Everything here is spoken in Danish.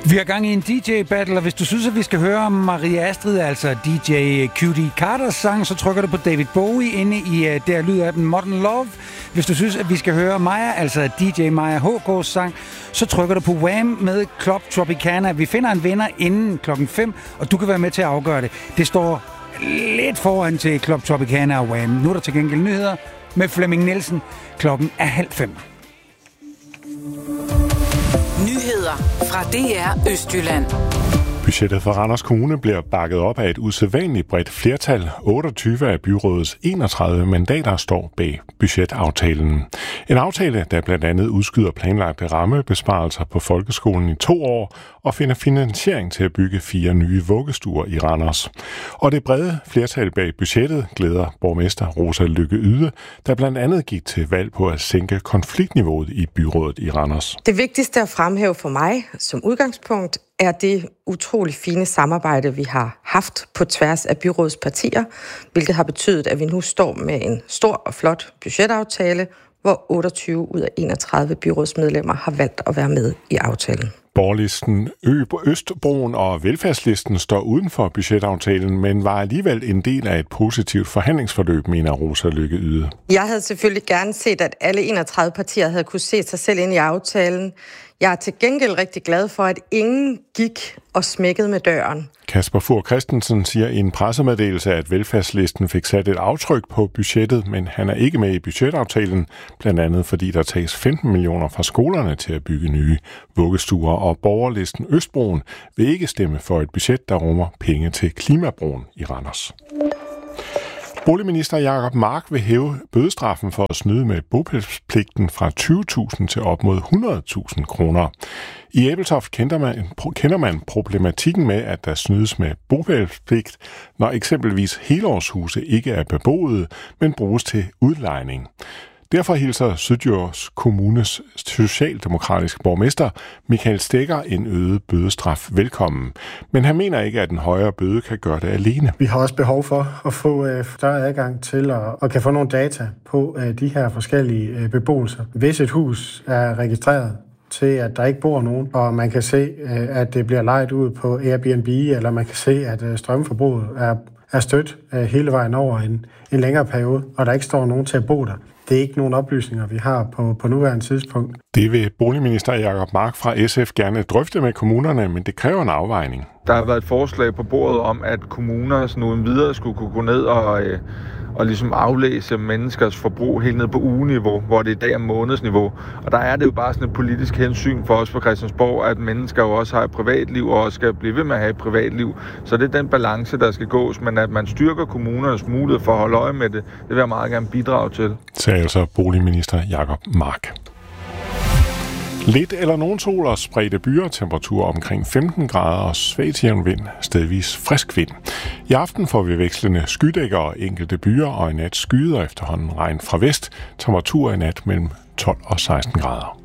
Vi har gang i en DJ-battle, og hvis du synes, at vi skal høre Maria Astrid, altså DJ Cutie Carters sang, så trykker du på David Bowie inde i der lyder af den Modern Love. Hvis du synes, at vi skal høre Maja, altså DJ Maja HK's sang, så trykker du på Wham med Club Tropicana. Vi finder en vinder inden 5:00, og du kan være med til at afgøre det. Det står lidt foran til Club Tropicana og Wham. Nu er der til gengæld nyheder med Flemming Nielsen 4:30. Nyheder fra DR Østjylland. Budgettet for Randers Kommune bliver bakket op af et usædvanligt bredt flertal. 28 af byrådets 31 mandater står bag budgetaftalen. En aftale, der blandt andet udskyder planlagte rammebesparelser på folkeskolen i 2 år og finder finansiering til at bygge 4 nye vuggestuer i Randers. Og det brede flertal bag budgettet glæder borgmester Rosa Lykke Yde, der blandt andet gik til valg på at sænke konfliktniveauet i byrådet i Randers. Det vigtigste at fremhæve for mig som udgangspunkt er det utrolig fine samarbejde, vi har haft på tværs af byrådets partier, hvilket har betydet, at vi nu står med en stor og flot budgetaftale, hvor 28 ud af 31 byrådsmedlemmer har valgt at være med i aftalen. Borgerlisten Østbroen og Velfærdslisten står uden for budgetaftalen, men var alligevel en del af et positivt forhandlingsforløb, mener Rosa Lykke Yde. Jeg havde selvfølgelig gerne set, at alle 31 partier havde kunne se sig selv ind i aftalen. Jeg er til gengæld rigtig glad for, at ingen gik og smækkede med døren. Kasper Fur Christensen siger i en pressemeddelelse, at Velfærdslisten fik sat et aftryk på budgettet, men han er ikke med i budgetaftalen, blandt andet fordi der tages 15 millioner fra skolerne til at bygge nye vuggestuer, og borgerlisten Østbroen vil ikke stemme for et budget, der rummer penge til Klimabroen i Randers. Boligminister Jacob Mark vil hæve bødestraffen for at snyde med bopælspligten fra 20.000 til op mod 100.000 kroner. I Ebeltoft kender man problematikken med, at der snydes med bopælspligt, når eksempelvis helårshuse ikke er beboede, men bruges til udlejning. Derfor hilser Syddjurs Kommunes socialdemokratiske borgmester Michael Stegger en øget bødestraf velkommen. Men han mener ikke, at en højere bøde kan gøre det alene. Vi har også behov for at få større adgang til at kan få nogle data på de her forskellige beboelser. Hvis et hus er registreret til, at der ikke bor nogen, og man kan se, at det bliver lejet ud på Airbnb, eller man kan se, at strømforbruget er stødt hele vejen over en længere periode, og der ikke står nogen til at bo der. Det er ikke nogen oplysninger, vi har på nuværende tidspunkt. Det vil boligminister Jacob Mark fra SF gerne drøfte med kommunerne, men det kræver en afvejning. Der har været et forslag på bordet om, at kommuner sådan uden videre skulle kunne gå ned og ligesom aflæse menneskers forbrug helt ned på ugeniveau, hvor det i dag er månedsniveau. Og der er det jo bare sådan et politisk hensyn for os på Christiansborg, at mennesker jo også har et privatliv og også skal blive ved med at have et privatliv. Så det er den balance, der skal gås, men at man styrker kommunernes mulighed for at holde øje med det, det vil jeg meget gerne bidrage til. Sagde altså boligminister Jacob Mark. Lidt eller nogen sol og spredte byer, temperatur omkring 15 grader og svag til jævn vind, stedvis frisk vind. I aften får vi vekslende skydækker og enkelte byer, og i nat skyder efterhånden regn fra vest, temperatur i nat mellem 12 og 16 grader.